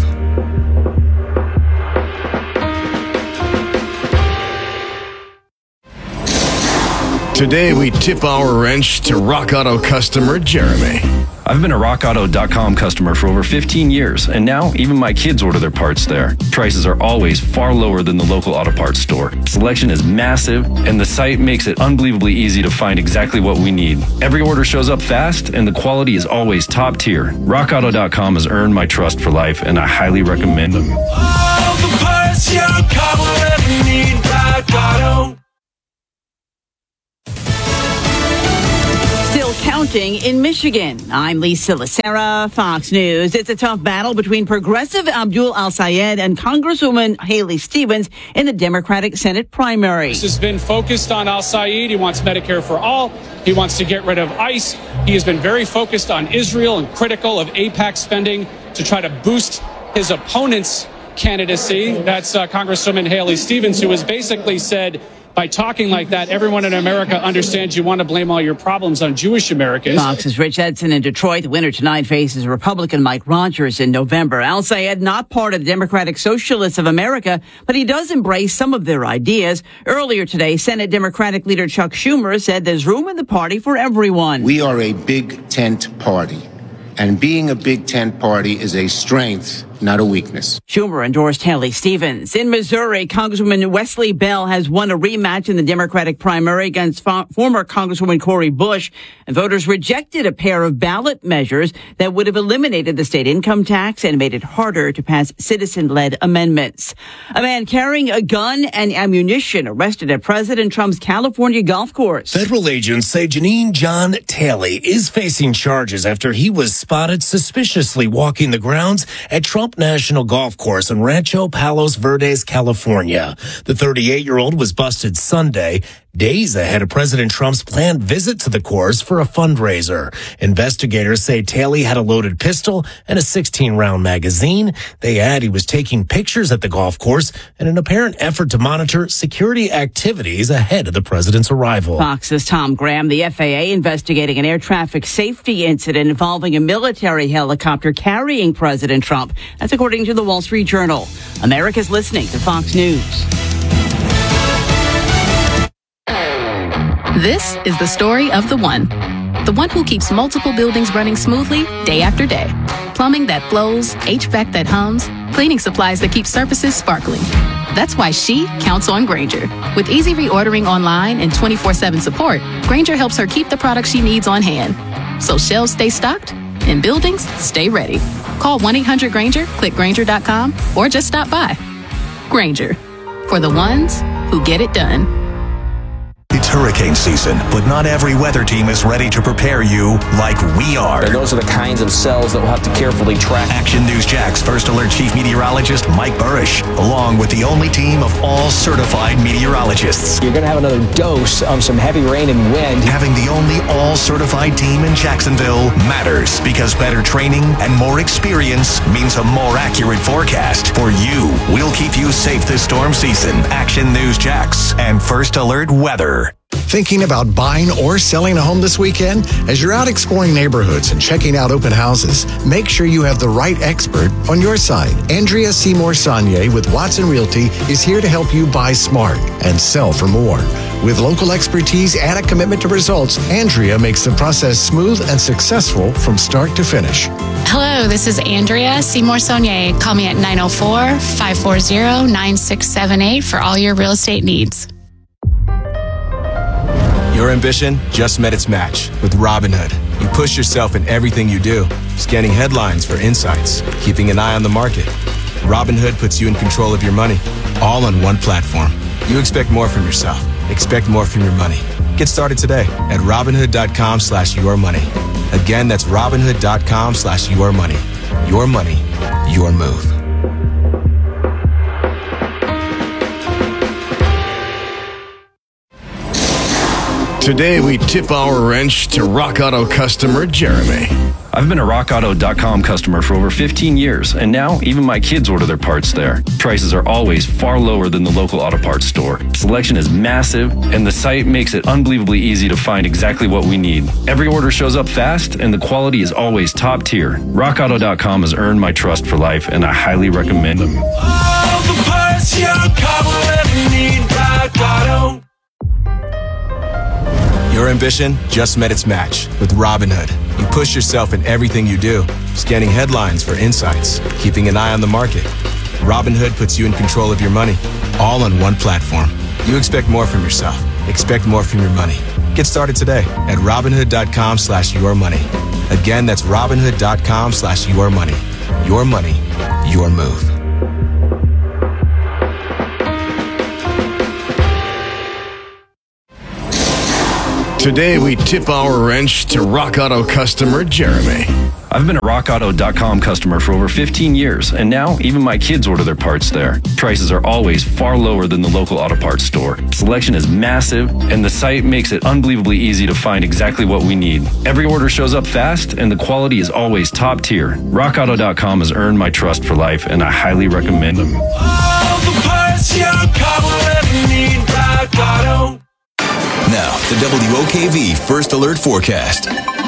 Today we tip our wrench to Rock Auto customer Jeremy. I've been a rock auto dot com customer for over fifteen years, and now even my kids order their parts there. Prices are always far lower than the local auto parts store. Selection is massive, and the site makes it unbelievably easy to find exactly what we need. Every order shows up fast, and the quality is always top tier. rock auto dot com has earned my trust for life, and I highly recommend them. All the parts your car will ever need, Rock Auto. Still counting in Michigan. I'm Lisa Lacera, Fox News. It's a tough battle between Progressive Abdul Al-Sayed and Congresswoman Haley Stevens in the Democratic Senate primary. This has been focused on Al-Sayed. He wants Medicare for all. He wants to get rid of ICE. He has been very focused on Israel and critical of AIPAC spending to try to boost his opponent's candidacy. That's uh, Congresswoman Haley Stevens, who has basically said, by talking like that, everyone in America understands you want to blame all your problems on Jewish Americans. Fox's Rich Edson in Detroit. The winner tonight faces Republican Mike Rogers in November. Al-Sayed, not part of the Democratic Socialists of America, but he does embrace some of their ideas. Earlier today, Senate Democratic leader Chuck Schumer said there's room in the party for everyone. We are a big tent party, and being a big tent party is a strength, not a weakness. Schumer endorsed Haley Stevens. In Missouri, Congresswoman Wesley Bell has won a rematch in the Democratic primary against fo- former Congresswoman Cori Bush. And voters rejected a pair of ballot measures that would have eliminated the state income tax and made it harder to pass citizen-led amendments. A man carrying a gun and ammunition arrested at President Trump's California golf course. Federal agents say Janine John Talley is facing charges after he was spotted suspiciously walking the grounds at Trump National Golf Course in Rancho Palos Verdes, California. The thirty-eight-year-old was busted Sunday, days ahead of President Trump's planned visit to the course for a fundraiser. Investigators say Talley had a loaded pistol and a sixteen-round magazine. They add he was taking pictures at the golf course in an apparent effort to monitor security activities ahead of the president's arrival. Fox's Tom Graham. The F A A investigating an air traffic safety incident involving a military helicopter carrying President Trump. That's according to the Wall Street Journal. America's listening to Fox News. This is the story of the one. The one who keeps multiple buildings running smoothly day after day. Plumbing that flows, H V A C that hums, cleaning supplies that keep surfaces sparkling. That's why she counts on Grainger. With easy reordering online and twenty-four seven support, Grainger helps her keep the products she needs on hand. So shelves stay stocked and buildings stay ready. Call one eight hundred Grainger, click Grainger dot com, or just stop by. Grainger, for the ones who get it done. It's hurricane season, but not every weather team is ready to prepare you like we are. And those are the kinds of cells that we'll have to carefully track. Action News Jack's First Alert Chief Meteorologist Mike Burrish, along with the only team of all certified meteorologists. You're going to have another dose of some heavy rain and wind. Having the only all certified team in Jacksonville matters because better training and more experience means a more accurate forecast for you. We'll keep you safe this storm season. Action News Jax and First Alert Weather. Thinking about buying or selling a home this weekend? As you're out exploring neighborhoods and checking out open houses, make sure you have the right expert on your side. Andrea Seymour Saunier with Watson Realty is here to help you buy smart and sell for more. With local expertise and a commitment to results, Andrea makes the process smooth and successful from start to finish. Hello, this is Andrea Seymour Saunier. Call me at nine oh four, five four zero, nine six seven eight for all your real estate needs. Your ambition just met its match with Robinhood. You push yourself in everything you do, scanning headlines for insights, keeping an eye on the market. Robinhood puts you in control of your money, all on one platform. You expect more from yourself. Expect more from your money. Get started today at Robinhood.com slash your money. Again, that's Robinhood.com slash your money. Your money, your move. Today, we tip our wrench to Rock Auto customer Jeremy. I've been a rock auto dot com customer for over fifteen years, and now even my kids order their parts there. Prices are always far lower than the local auto parts store. Selection is massive, and the site makes it unbelievably easy to find exactly what we need. Every order shows up fast, and the quality is always top tier. rock auto dot com has earned my trust for life, and I highly recommend them. All the parts your car will ever need, Rock Auto. Your ambition just met its match with Robinhood. You push yourself in everything you do, scanning headlines for insights, keeping an eye on the market. Robinhood puts you in control of your money, all on one platform. You expect more from yourself. Expect more from your money. Get started today at Robinhood.com slash your money. Again, that's Robinhood.com slash your money. Your money, your move. Today, we tip our wrench to Rock Auto customer Jeremy. I've been a rock auto dot com customer for over fifteen years, and now even my kids order their parts there. Prices are always far lower than the local auto parts store. Selection is massive, and the site makes it unbelievably easy to find exactly what we need. Every order shows up fast, and the quality is always top tier. rock auto dot com has earned my trust for life, and I highly recommend them. All the parts your car will ever need, Rock Auto. Now, the W O K V First Alert Forecast.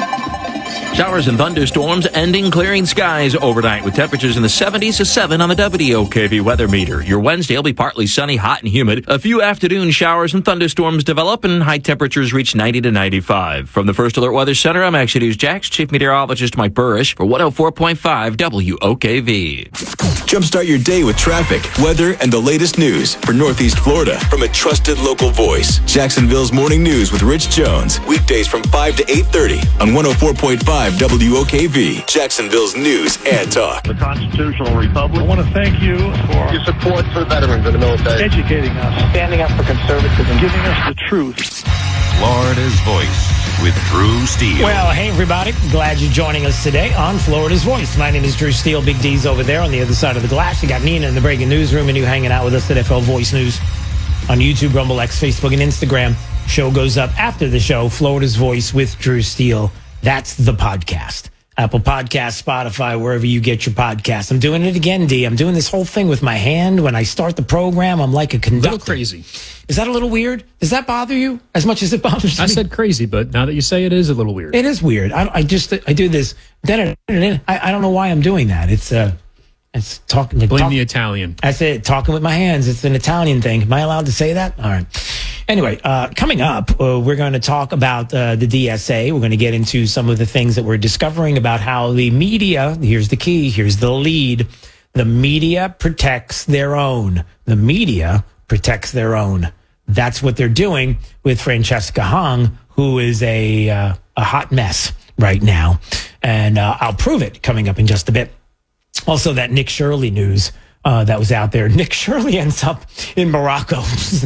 Showers and thunderstorms ending, clearing skies overnight with temperatures in the seventies to seven on the W O K V weather meter. Your Wednesday will be partly sunny, hot, and humid. A few afternoon showers and thunderstorms develop, and high temperatures reach ninety to ninety-five. From the First Alert Weather Center, I'm Action News Jax, Chief Meteorologist Mike Burrish for one oh four point five W O K V. Jumpstart your day with traffic, weather, and the latest news for Northeast Florida from a trusted local voice. Jacksonville's Morning News with Rich Jones. Weekdays from five to eight thirty on one oh four point five W O K V, Jacksonville's news and talk. The Constitutional Republic. I want to thank you for your support for veterans in the military, educating us, standing up for conservatism, giving us the truth. Florida's Voice with Drew Steele. Well, hey, everybody. Glad you're joining us today on Florida's Voice. My name is Drew Steele. Big D's over there on the other side of the glass. You got Nina in the breaking newsroom, and you hanging out with us at F L Voice News on YouTube, Rumble X, Facebook, and Instagram. Show goes up after the show, Florida's Voice with Drew Steele. That's the podcast. Apple Podcasts, Spotify, wherever you get your podcasts. I'm doing it again, D. I'm doing this whole thing with my hand. When I start the program, I'm like a conductor. A little crazy. Is that a little weird? Does that bother you as much as it bothers me? I said crazy, but now that you say it is a little weird. It is weird. I, I just, I do this. I, I don't know why I'm doing that. It's, uh, it's talking. Blame talk, the Italian. That's it. Talking with my hands. It's an Italian thing. Am I allowed to say that? All right. Anyway, uh, coming up, uh, we're going to talk about uh, the D S A. We're going to get into some of the things that we're discovering about how the media, here's the key, here's the lead, the media protects their own. The media protects their own. That's what they're doing with Francesca Hong, who is a, uh, a hot mess right now. And uh, I'll prove it coming up in just a bit. Also, that Nick Shirley news uh, that was out there. Nick Shirley ends up in Morocco.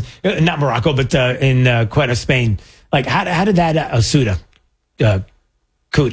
Not Morocco, but uh, in uh, Quetta, Spain. Like, how, how did that, uh, Ceuta, uh, could,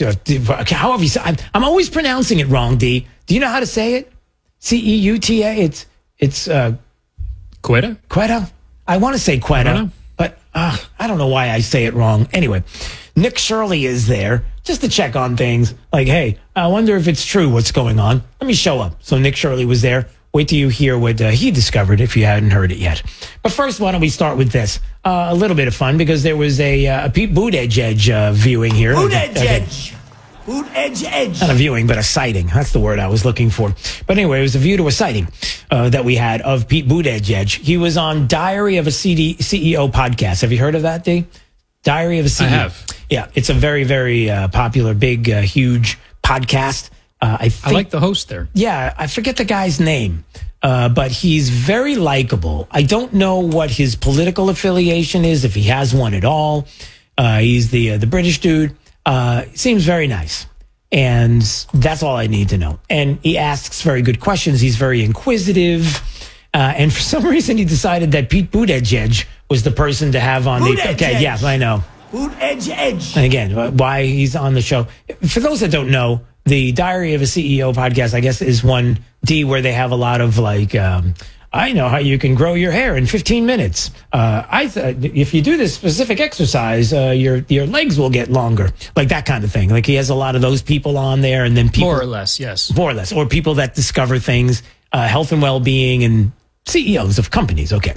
uh, however you say, I'm, I'm always pronouncing it wrong, D. Do you know how to say it? C E U T A? It's, it's, uh, Quetta? Quetta? I want to say Quetta, but uh, I don't know why I say it wrong. Anyway, Nick Shirley is there just to check on things. Like, hey, I wonder if it's true what's going on. Let me show up. So Nick Shirley was there. Wait till you hear what uh, he discovered if you hadn't heard it yet. But first, why don't we start with this? Uh, a little bit of fun because there was a, uh, a Pete Buttigieg uh, viewing here. Buttigieg. Boot edge edge. Not a viewing, but a sighting. That's the word I was looking for. But anyway, it was a view to a sighting uh, that we had of Pete Buttigieg. He was on Diary of a C D, C E O podcast. Have you heard of that, D? Diary of a C E O. I have. Yeah, it's a very, very uh, popular, big, uh, huge podcast. Uh, I, think, I like the host there. Yeah, I forget the guy's name, uh, but he's very likable. I don't know what his political affiliation is, if he has one at all. Uh, he's the uh, the British dude. Uh, seems very nice. And that's all I need to know. And he asks very good questions. He's very inquisitive. Uh, and for some reason, he decided that Pete Buttigieg was the person to have on the... Okay, yeah, I know. Boot edge edge. And again, why he's on the show. For those that don't know, the Diary of a C E O podcast, I guess, is one D where they have a lot of like... Um, I know how you can grow your hair in fifteen minutes. Uh, I th- if you do this specific exercise, uh, your your legs will get longer. Like that kind of thing. Like he has a lot of those people on there, and then people more or less, yes, more or less, or people that discover things, uh, health and well-being, and C E Os of companies. Okay,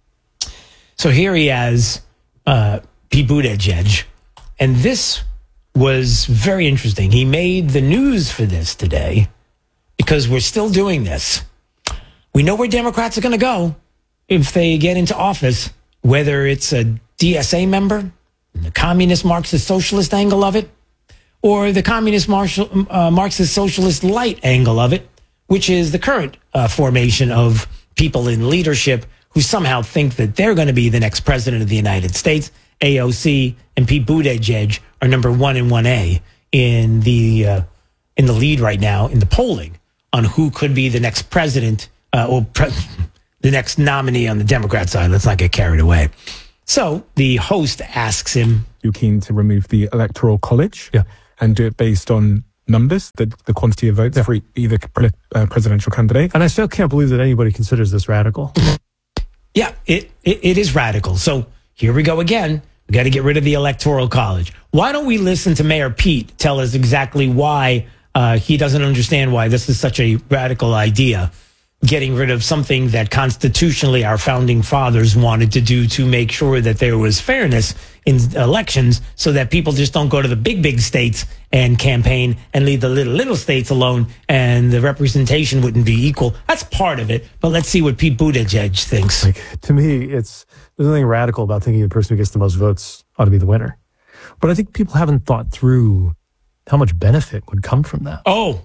so here he has uh, Pete Buttigieg, and this was very interesting. He made the news for this today because we're still doing this. We know where Democrats are going to go if they get into office, whether it's a D S A member, the communist Marxist socialist angle of it, or the communist Marshall, uh, Marxist socialist light angle of it, which is the current uh, formation of people in leadership who somehow think that they're going to be the next president of the United States. A O C and Pete Buttigieg are number one and one A in the uh, in the lead right now in the polling on who could be the next president uh, or pre- the next nominee on the Democrat side. Let's not get carried away. So the host asks him, "You keen to remove the Electoral College yeah. and do it based on numbers, the, the quantity of votes yeah. for either pre- uh, presidential candidate?" And I still can't believe that anybody considers this radical. Yeah, it, it, it is radical. So here we go again. We got to get rid of the Electoral College. Why don't we listen to Mayor Pete tell us exactly why uh, he doesn't understand why this is such a radical idea, getting rid of something that constitutionally our founding fathers wanted to do to make sure that there was fairness in elections so that people just don't go to the big, big states and campaign and leave the little, little states alone and the representation wouldn't be equal. That's part of it. But let's see what Pete Buttigieg thinks. Like, to me, it's there's nothing radical about thinking the person who gets the most votes ought to be the winner. But I think people haven't thought through how much benefit would come from that. Oh,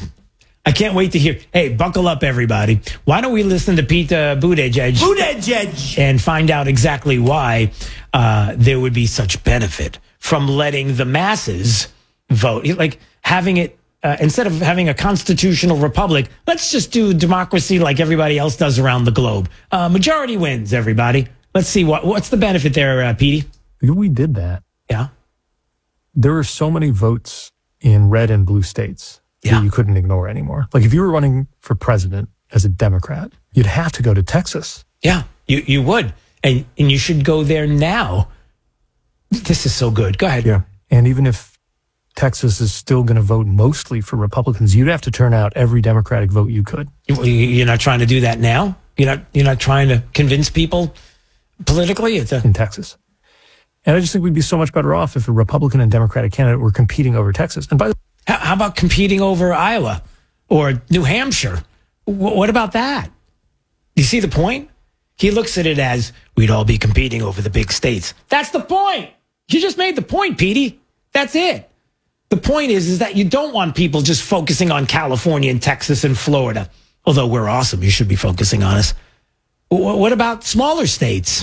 I can't wait to hear. Hey, buckle up, everybody. Why don't we listen to Pete uh, Buttigieg, Buttigieg and find out exactly why uh, there would be such benefit from letting the masses vote. Like having it, uh, instead of having a constitutional republic, let's just do democracy like everybody else does around the globe. Uh, majority wins, everybody. Let's see, what what's the benefit there, uh, Petey? We did that. Yeah. There are so many votes in red and blue states. Yeah. That you couldn't ignore anymore. Like if you were running for president as a Democrat, you'd have to go to Texas. Yeah, you you would. And and you should go there now. This is so good. Go ahead. Yeah. And even if Texas is still going to vote mostly for Republicans, you'd have to turn out every Democratic vote you could. You're not trying to do that now? You're not you're not trying to convince people politically? It's a- in Texas. And I just think we'd be so much better off if a Republican and Democratic candidate were competing over Texas. And by the How about competing over Iowa or New Hampshire? What about that? You see the point? He looks at it as we'd all be competing over the big states. That's the point. You just made the point, Petey. That's it. The point is, is that you don't want people just focusing on California and Texas and Florida. Although we're awesome. You should be focusing on us. What about smaller states?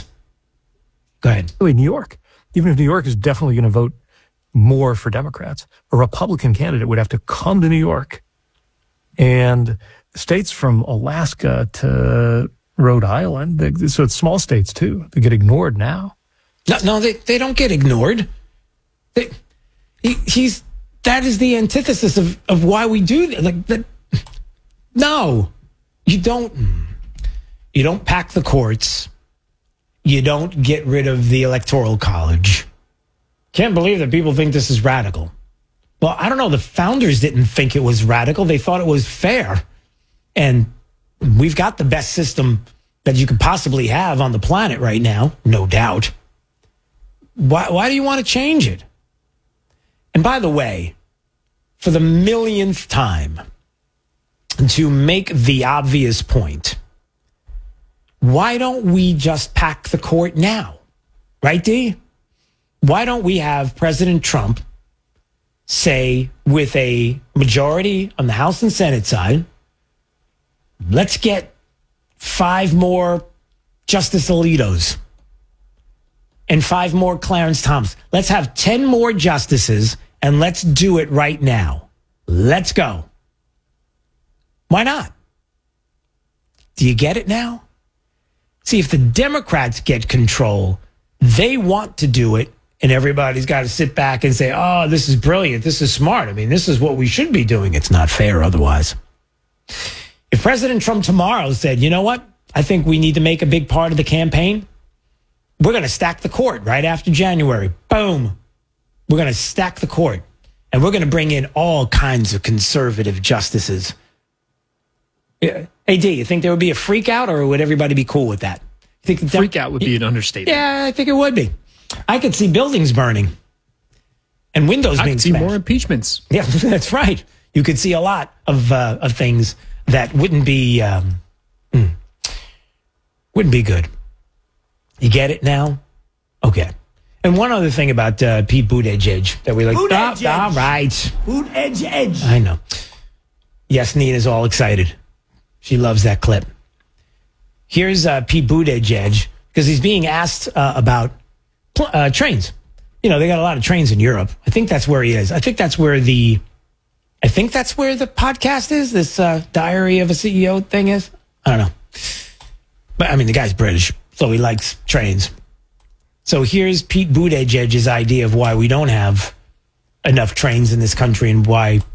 Go ahead. Really, New York. Even if New York is definitely going to vote more for Democrats, a Republican candidate would have to come to New York, and states from Alaska to Rhode Island, they, so it's small states too, they get ignored now. No, no, they, they don't get ignored. They, he, he's that is the antithesis of, of why we do that. Like that. No, you don't. You don't pack the courts. You don't get rid of the Electoral College. Can't believe that people think this is radical. Well, I don't know. The founders didn't think it was radical. They thought it was fair. And we've got the best system that you could possibly have on the planet right now, no doubt. Why, why do you want to change it? And by the way, for the millionth time, to make the obvious point, why don't we just pack the court now? Right, D? Why don't we have President Trump say, with a majority on the House and Senate side, let's get five more Justice Alitos and five more Clarence Thomas. Let's have ten more justices, and let's do it right now. Let's go. Why not? Do you get it now? See, if the Democrats get control, they want to do it, and everybody's got to sit back and say, oh, this is brilliant. This is smart. I mean, this is what we should be doing. It's not fair otherwise. If President Trump tomorrow said, you know what? I think we need to make a big part of the campaign. We're going to stack the court right after January. Boom. We're going to stack the court. And we're going to bring in all kinds of conservative justices. Yeah. Hey, D, you think there would be a freak out, or would everybody be cool with that? You think the Dem- freak out would be an understatement. Yeah, I think it would be. I could see buildings burning and windows I being could see smashed. more impeachments. Yeah, that's right. You could see a lot of uh, of things that wouldn't be um, mm, wouldn't be good. You get it now? Okay. And one other thing about uh, Pete Buttigieg that we like. Boot Oh, edge, edge. all right. Boot edge edge. I know. Yes, Nina's all excited. She loves that clip. Here's uh, Pete Buttigieg, because he's being asked uh, about pl- uh, trains. You know, they got a lot of trains in Europe. I think that's where he is. I think that's where the, I think that's where the podcast is. This uh, Diary of a C E O thing is. I don't know. But I mean, the guy's British, so he likes trains. So here's Pete Buttigieg's idea of why we don't have enough trains in this country and why